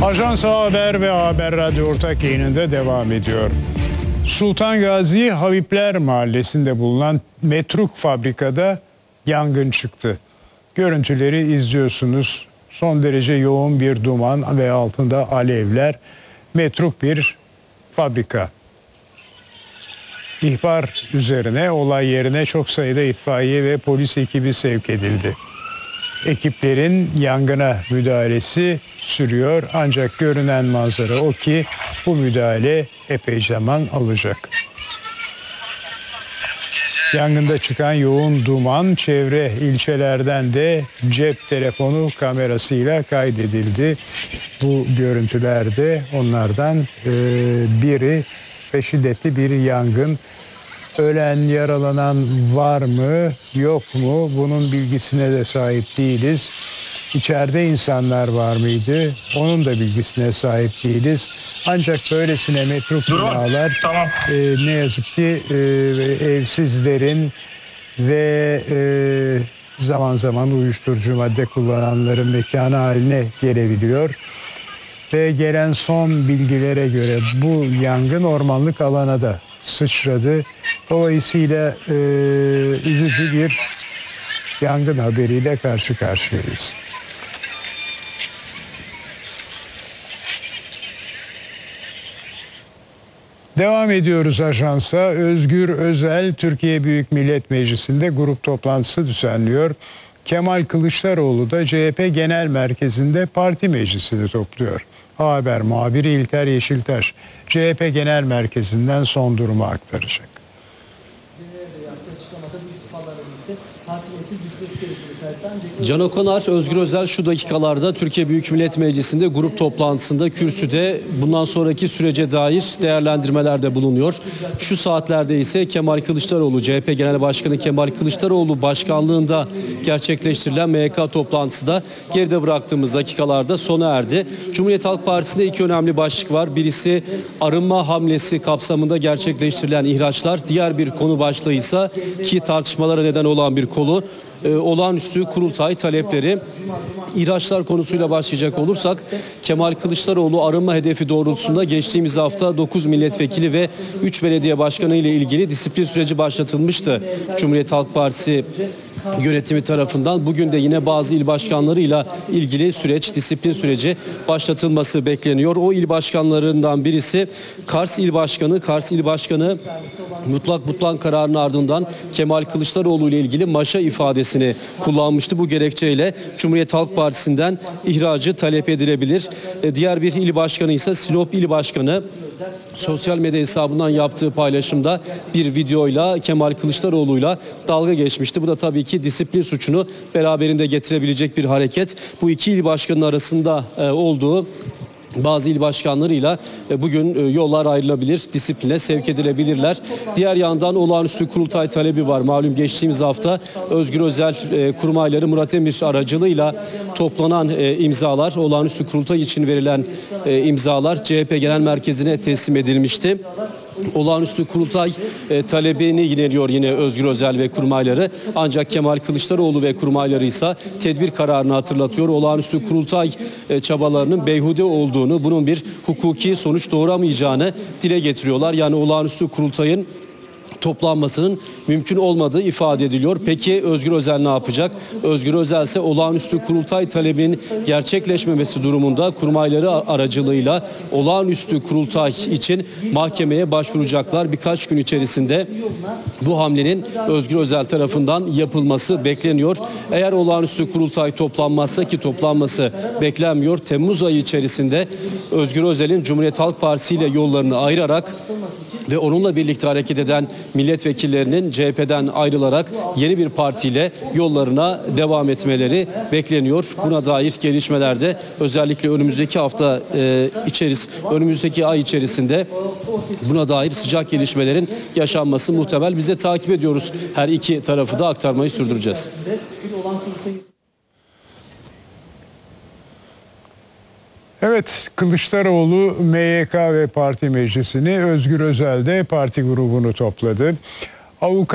Ajans Haber ve Haber Radyo ortak yayınında devam ediyor. Sultan Gazi Habibler Mahallesi'nde bulunan metruk fabrikada yangın çıktı. Görüntüleri izliyorsunuz. Son derece yoğun bir duman ve altında alevler. Metruk bir fabrika. İhbar üzerine olay yerine çok sayıda itfaiye ve polis ekibi sevk edildi. Ekiplerin yangına müdahalesi sürüyor ancak görünen manzara o ki bu müdahale epey zaman alacak. Yangında çıkan yoğun duman çevre ilçelerden de cep telefonu kamerasıyla kaydedildi. Bu görüntülerde onlardan biri ve şiddetli bir yangın. Ölen, yaralanan var mı, yok mu? Bunun bilgisine de sahip değiliz. İçeride insanlar var mıydı? Onun da bilgisine sahip değiliz. Ancak böylesine metruk binalar ne yazık ki evsizlerin ve zaman zaman uyuşturucu madde kullananların mekanı haline gelebiliyor. Ve gelen son bilgilere göre bu yangın ormanlık alana da sıçradı. Dolayısıyla üzücü bir yangın haberiyle karşı karşıyayız. Devam ediyoruz ajansa. Özgür Özel Türkiye Büyük Millet Meclisi'nde grup toplantısı düzenliyor. Kemal Kılıçdaroğlu da CHP Genel Merkezi'nde parti meclisini topluyor. Haber muhabiri İlter Yeşiltaş CHP Genel Merkezi'nden son durumu aktaracak. Can Okonar, Özgür Özel şu dakikalarda Türkiye Büyük Millet Meclisi'nde grup toplantısında kürsüde bundan sonraki sürece dair değerlendirmelerde bulunuyor. Şu saatlerde ise Kemal Kılıçdaroğlu, CHP Genel Başkanı Kemal Kılıçdaroğlu başkanlığında gerçekleştirilen MYK toplantısı da geride bıraktığımız dakikalarda sona erdi. Cumhuriyet Halk Partisi'nde iki önemli başlık var. Birisi arınma hamlesi kapsamında gerçekleştirilen ihraçlar. Diğer bir konu başlığı ise ki tartışmalara neden olan bir konu olağanüstü kurultay talepleri. İhraçlar konusuyla başlayacak olursak Kemal Kılıçdaroğlu arınma hedefi doğrultusunda geçtiğimiz hafta 9 milletvekili ve 3 belediye başkanı ile ilgili disiplin süreci başlatılmıştı. Cumhuriyet Halk Partisi yönetimi tarafından bugün de yine bazı il başkanlarıyla ilgili disiplin süreci başlatılması bekleniyor. O il başkanlarından birisi Kars İl Başkanı. Kars İl Başkanı mutlak butlan kararının ardından Kemal Kılıçdaroğlu ile ilgili maşa ifadesini kullanmıştı. Bu gerekçeyle Cumhuriyet Halk Partisi'nden ihracı talep edilebilir. Diğer bir il başkanı ise Sinop İl Başkanı. Sosyal medya hesabından yaptığı paylaşımda bir videoyla Kemal Kılıçdaroğlu'yla dalga geçmişti. Bu da tabii ki disiplin suçunu beraberinde getirebilecek bir hareket. Bu iki il başkanının arasında olduğu bazı il başkanlarıyla bugün yollar ayrılabilir, disipline sevk edilebilirler. Diğer yandan olağanüstü kurultay talebi var. Malum geçtiğimiz hafta Özgür Özel kurmayları Murat Emir aracılığıyla toplanan imzalar, olağanüstü kurultay için verilen imzalar CHP Genel Merkezi'ne teslim edilmişti. Olağanüstü kurultay talebini yineliyor yine Özgür Özel ve kurmayları. Ancak Kemal Kılıçdaroğlu ve kurmayları ise tedbir kararını hatırlatıyor. Olağanüstü kurultay çabalarının beyhude olduğunu, bunun bir hukuki sonuç doğuramayacağını dile getiriyorlar. Yani olağanüstü kurultayın toplanmasının mümkün olmadığı ifade ediliyor. Peki Özgür Özel ne yapacak? Özgür Özel ise olağanüstü kurultay talebinin gerçekleşmemesi durumunda kurmayları aracılığıyla olağanüstü kurultay için mahkemeye başvuracaklar. Birkaç gün içerisinde bu hamlenin Özgür Özel tarafından yapılması bekleniyor. Eğer olağanüstü kurultay toplanmazsa, ki toplanması beklenmiyor, Temmuz ayı içerisinde Özgür Özel'in Cumhuriyet Halk Partisi ile yollarını ayırarak ve onunla birlikte hareket eden milletvekillerinin CHP'den ayrılarak yeni bir partiyle yollarına devam etmeleri bekleniyor. Buna dair gelişmelerde özellikle önümüzdeki önümüzdeki ay içerisinde buna dair sıcak gelişmelerin yaşanması muhtemel. Biz de takip ediyoruz. Her iki tarafı da aktarmayı sürdüreceğiz. Evet, Kılıçdaroğlu MYK ve parti meclisini, Özgür Özel de parti grubunu topladı. Avukat